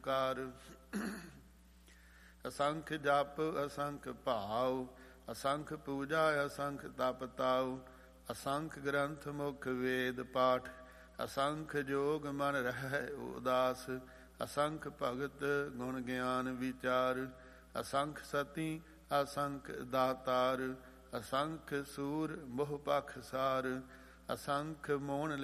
ਓੰਕਾਰ। ਅਸੰਖ ਜਪ ਅਸੰਖ ਭਾਉ, ਅਸੰਖ ਪੂਜਾ ਅਸੰਖ ਤਪ ਤਾਉ। ਅਸੰਖ ਗ੍ਰੰਥ ਮੁਖ ਵੇਦ ਪਾਠ, ਅਸੰਖ ਜੋਗ ਮਨ ਰਹਿ ਉਦਾਸ। ਅਸੰਖ ਭਗਤ ਗੁਣ ਗਿਆਨ ਵਿਚਾਰ, ਅਸੰਖ ਸਤੀ ਅਸੰਖ ਦਾਤਾਰ। ਅਸੰਖ ਸੂਰ ਮੋਹ ਪਖ ਸਾਰ, ਅਸੰਖ ਮੋਣ